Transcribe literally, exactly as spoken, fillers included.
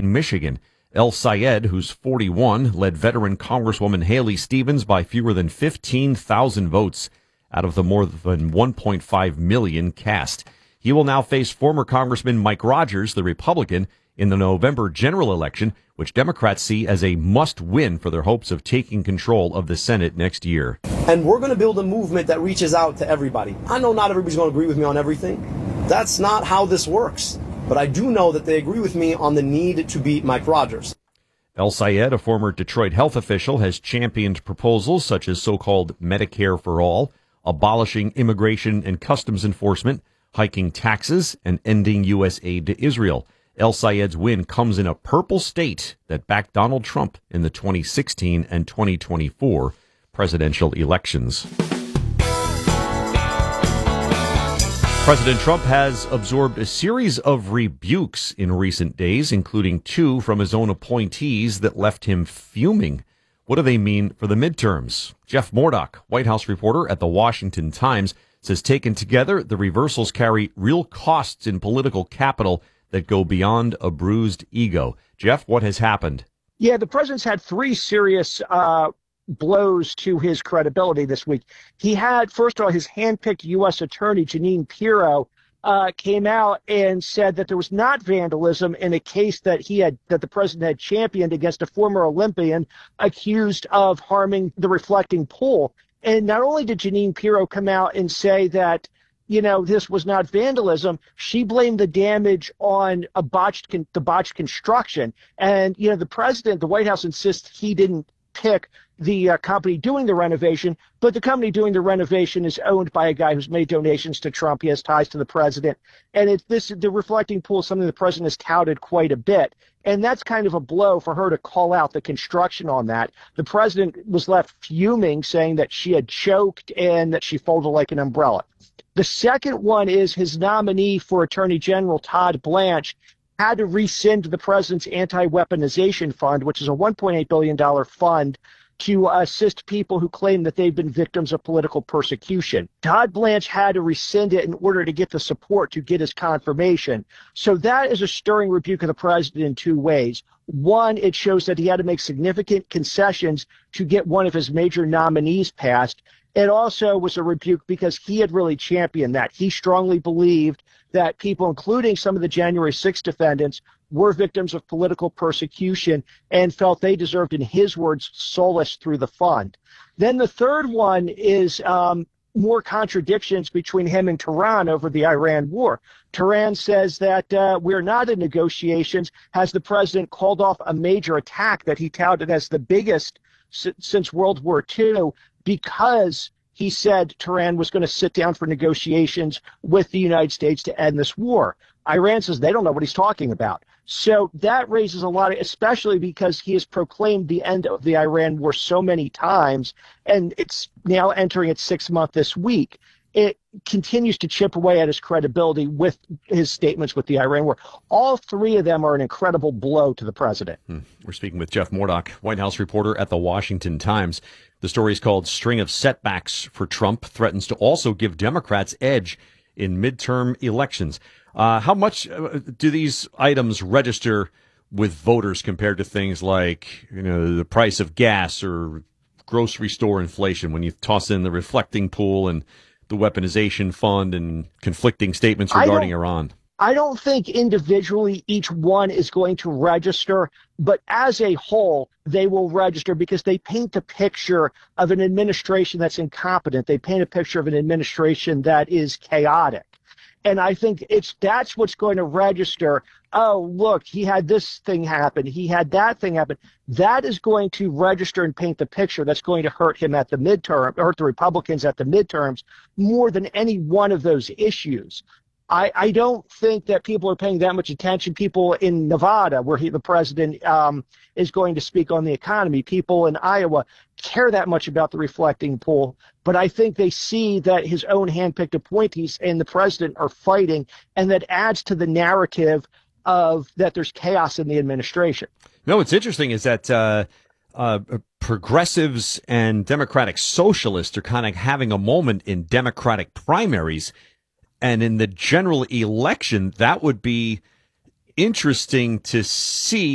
Detroit, Michigan. El Sayed, who's forty-one, led veteran Congresswoman Haley Stevens by fewer than fifteen thousand votes out of the more than one point five million cast. He will now face former Congressman Mike Rogers, the Republican, in the November general election, which Democrats see as a must-win for their hopes of taking control of the Senate next year. And we're going to build a movement that reaches out to everybody. I know not everybody's going to agree with me on everything. That's not how this works. But I do know that they agree with me on the need to beat Mike Rogers. El Sayed, a former Detroit health official, has championed proposals such as so-called Medicare for All, abolishing immigration and customs enforcement, hiking taxes, and ending U S aid to Israel. El Sayed's win comes in a purple state that backed Donald Trump in the twenty sixteen and twenty twenty-four presidential elections. President Trump has absorbed a series of rebukes in recent days, including two from his own appointees that left him fuming. What do they mean for the midterms? Jeff Murdoch, White House reporter at the Washington Times, says taken together, the reversals carry real costs in political capital that go beyond a bruised ego. Jeff, what has happened? Yeah, the president's had three serious uh, blows to his credibility this week. He had, first of all, his handpicked U S attorney, Jeanine Pirro, uh, came out and said that there was not vandalism in a case that he had, that the president had championed against a former Olympian accused of harming the reflecting pool. And not only did Jeanine Pirro come out and say that, you know, this was not vandalism, she blamed the damage on a botched, con- the botched construction. And, you know, the president, the White House insists he didn't pick the uh, company doing the renovation, but the company doing the renovation is owned by a guy who's made donations to Trump. He has ties to the president. And it's this, the reflecting pool is something the president has touted quite a bit. And that's kind of a blow for her to call out the construction on that. The president was left fuming, saying that she had choked and that she folded like an umbrella. The second one is his nominee for Attorney General, Todd Blanche, had to rescind the president's anti-weaponization fund, which is a one point eight billion dollars fund to assist people who claim that they've been victims of political persecution. Todd Blanche had to rescind it in order to get the support to get his confirmation. So that is a stirring rebuke of the president in two ways. One, it shows that he had to make significant concessions to get one of his major nominees passed. It also was a rebuke because he had really championed that. He strongly believed that people, including some of the January sixth defendants, were victims of political persecution and felt they deserved, in his words, solace through the fund. Then the third one is um, more contradictions between him and Tehran over the Iran war. Tehran says that uh, we're not in negotiations, has the president called off a major attack that he touted as the biggest s- since World War Two, because he said Tehran was going to sit down for negotiations with the United States to end this war. Iran says they don't know what he's talking about. So that raises a lot of, especially because he has proclaimed the end of the Iran war so many times, and it's now entering its sixth month this week. It continues to chip away at his credibility with his statements with the Iran war. All three of them are an incredible blow to the president. Hmm. We're speaking with Jeff Murdoch, White House reporter at the Washington Times. The story is called String of Setbacks for Trump Threatens to Also Give Democrats Edge in Midterm Elections. Uh, how much uh, do these items register with voters compared to things like, you know, the price of gas or grocery store inflation when you toss in the reflecting pool and the weaponization fund and conflicting statements regarding Iran? I don't think individually each one is going to register, but as a whole, they will register because they paint a picture of an administration that's incompetent. They paint a picture of an administration that is chaotic. And I think it's that's what's going to register. Oh, look, he had this thing happen. He had that thing happen. That is going to register and paint the picture that's going to hurt him at the midterm, hurt the Republicans at the midterms more than any one of those issues. I, I don't think that people are paying that much attention. People in Nevada, where he, the president um, is going to speak on the economy, people in Iowa care that much about the reflecting pool. But I think they see that his own handpicked appointees and the president are fighting, and that adds to the narrative of that there's chaos in the administration. No, what's interesting is that uh, uh, progressives and Democratic socialists are kind of having a moment in Democratic primaries. And in the general election, that would be interesting to see.